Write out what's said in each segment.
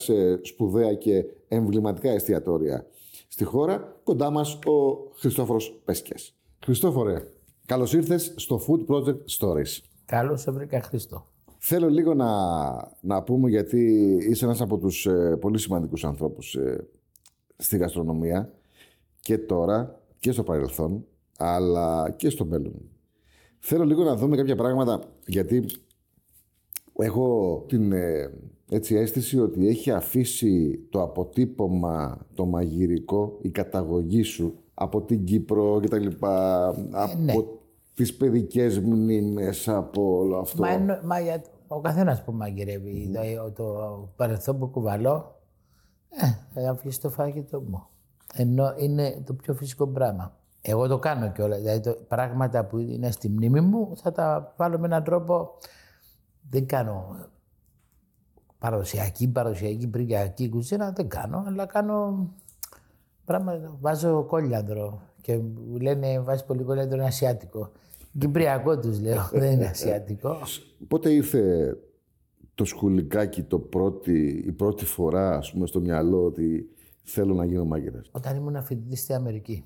σε σπουδαία και εμβληματικά εστιατόρια στη χώρα. Κοντά μας ο Χριστόφορος Πεσκές. Χριστόφορε, καλώς ήρθες στο Food Project Stories. Καλώς σε βρήκα, Χριστό. Θέλω λίγο να πούμε, γιατί είσαι ένας από τους πολύ σημαντικούς ανθρώπους στη γαστρονομία και τώρα και στο παρελθόν, αλλά και στο μέλλον. Θέλω λίγο να δούμε κάποια πράγματα, γιατί έχω την αίσθηση ότι έχει αφήσει το αποτύπωμα, το μαγειρικό, η καταγωγή σου από την Κύπρο και τα λοιπά, από τις παιδικές μνήμες, από όλο αυτό. Ο καθένας που μαγειρεύει, το παρελθόν που κουβαλώ, θα αφήσει το φαγητό μου. Ενώ είναι το πιο φυσικό πράγμα. Εγώ το κάνω κιόλας. Δηλαδή, πράγματα που είναι στη μνήμη μου θα τα βάλω με έναν τρόπο. Δεν κάνω παραδοσιακή, πρικιακή κουζίνα, δεν κάνω, αλλά κάνω πράγματα. Βάζω κόλιανδρο και μου λένε βάζει πολύ κόλιανδρο, είναι ασιάτικο. Κυπριακό τους λέω, δεν είναι ασιατικό. Πότε ήρθε το σκουλικάκι η πρώτη φορά, ας πούμε, στο μυαλό ότι θέλω να γίνω μάγειρας? Όταν ήμουν φοιτητής στη Αμερική.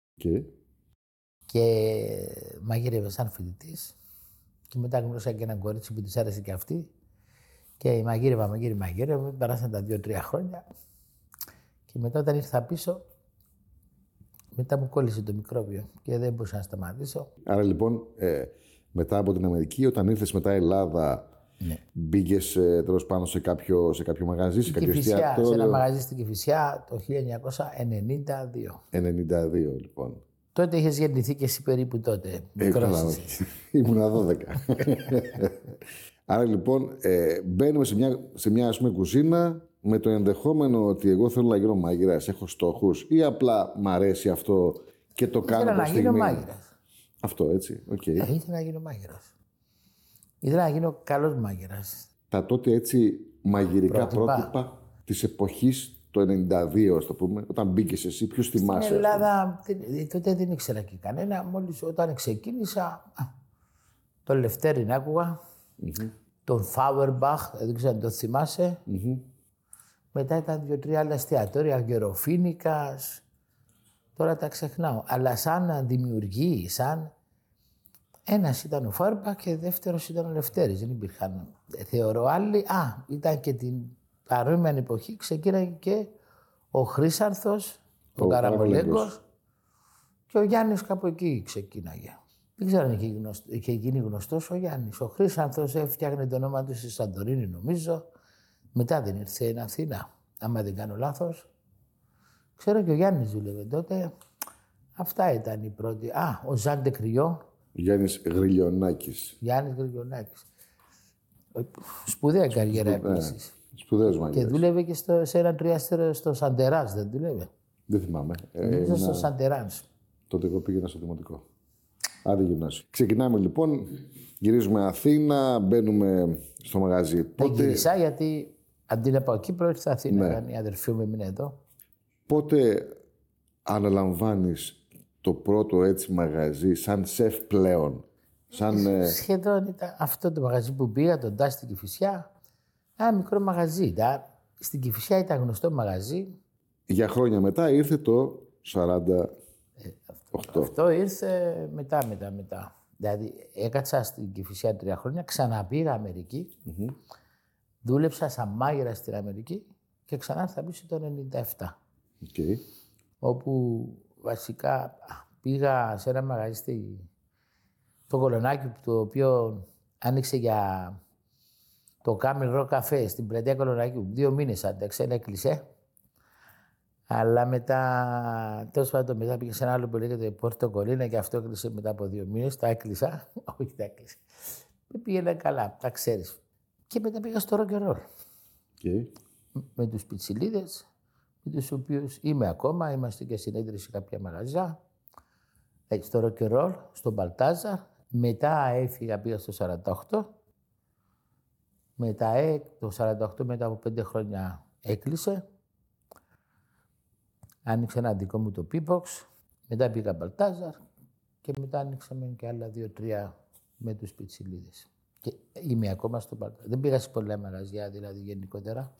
Και μαγείρευα σαν φοιτητής. Και μετά γνώρισα και έναν κορίτσι που της άρεσε και αυτή. Και μαγείρευα, περάσαν τα 2-3 χρόνια. Και μετά όταν ήρθα πίσω, μετά μου κόλλησε το μικρόβιο και δεν μπορούσα να σταματήσω. Άρα λοιπόν, μετά από την Αμερική, όταν ήρθες μετά Ελλάδα, μπήκες τέλος πάνω σε κάποιο μαγαζί, σε κάποιο εστιατόριο? Σε ένα μαγαζί στην Κηφισιά το 1992. 92 λοιπόν. Τότε είχες γεννηθεί και εσύ περίπου τότε. Ήμουνα 12. Άρα λοιπόν μπαίνουμε σε μια ας πούμε κουζίνα με το ενδεχόμενο ότι εγώ θέλω να γίνω μάγειρας, έχω στόχους, ή απλά μ' αρέσει αυτό και το κάνω από στιγμή? Ήθελα να γίνω μάγειρας. Αυτό έτσι, οκ. Ήθελα να γίνω μάγειρας. Ήθελα να γίνω καλός μάγειρας. Τα τότε έτσι μαγειρικά πρότυπα της εποχής, το 92, ας το πούμε, όταν μπήκες εσύ, ποιους θυμάσαι? Στην Ελλάδα τότε δεν ήξερα και κανένα. Μόλις όταν ξεκίνησα, τον Λευτέρη άκουγα, τον Φάουερμπαχ, δεν ξέρω αν το θυμάσαι. Μετά ήταν 2-3 άλλα εστιατόρια, Γεροφίνικας. Τώρα τα ξεχνάω. Αλλά σαν δημιουργοί, ένας ήταν ο Φάουερμπαχ και δεύτερος ήταν ο Λευτέρης. Δεν υπήρχαν, θεωρώ, άλλοι. Ήταν και την παρόμοια εποχή ξεκίναγε και ο Χρύσανθος, ο Καραμολέγκος και ο Γιάννης κάπου εκεί ξεκίναγε. Δεν ξέρω αν είχε γίνει γνωστός ο Γιάννης. Ο Χρύσανθος έφτιαχνε το όνομα του στη Σαντορίνη, νομίζω. Μετά δεν ήρθε στην Αθήνα, άμα δεν κάνω λάθος. Ξέρω και ο Γιάννης δούλευε τότε. Αυτά ήταν οι πρώτοι. Ο Ζαν Ντεκριό. Γιάννης Γριλιονάκης. Σπουδαία καριέρα επίσης. Σπουδαίος μάγειρας. Και δούλευε και σε ένα τριάστερο στο Σαντεράς, δεν δούλευε? Δεν θυμάμαι. Νομίζω στο Σαντεράς. Τότε εγώ πήγαινα στο δημοτικό. Άντε γυμνάσιο. Ξεκινάμε λοιπόν, γυρίζουμε Αθήνα, μπαίνουμε στο μαγαζί. Δεν γύρισα γιατί αντί να πάω Κύπρο, ήρθα Αθήνα. Η αδερφή μου έμεινε εδώ. Πότε αναλαμβάνεις το πρώτο έτσι μαγαζί σαν σεφ πλέον? Σχεδόν ήταν αυτό το μαγαζί που πήγα, τον Τάσ στην Κηφισιά. Ένα μικρό μαγαζί. Στην Κηφισιά ήταν γνωστό μαγαζί. Για χρόνια μετά ήρθε το 48. Αυτό ήρθε μετά. Δηλαδή έκατσα στην Κηφισιά 3 χρόνια, ξαναπήγα Αμερική. Δούλεψα σαν μάγειρα στην Αμερική και ξανά ήρθα πίσω το 97. Όπου βασικά πήγα σε ένα μαγαζί το Κολονάκι, το οποίο άνοιξε για το Camel Rock Cafe στην πλατεία Κολονάκι. 2 μήνες άντεξε, έκλεισε. Αλλά μετά, τέλος πάντων, μετά πήγε σε ένα άλλο που λέγεται Πόρτο Κολίνα και αυτό έκλεισε μετά από 2 μήνες. Τα έκλεισα. Όχι, τα έκλεισε. Δεν πήγαινε καλά, τα ξέρεις. Και μετά πήγα στο Rock and Roll. Με τους πιτσιλίδες, με τους οποίους είμαι ακόμα. Είμαστε και συνέδροι σε κάποια μαγαζιά. Στο Rock and Roll, στο Μπαλτάζα. Μετά έφυγα, πήγα στο 48. Μετά το 48, μετά από 5 χρόνια έκλεισε. Άνοιξε ένα δικό μου το P-Box. Μετά πήγα Μπαλτάζαρ και μετά άνοιξαμε και άλλα 2-3 με τους πιτσιλίδες. Και είμαι ακόμα στο Μπαλτάζαρ. Δεν πήγα σε πολλά μαγαζιά δηλαδή γενικότερα.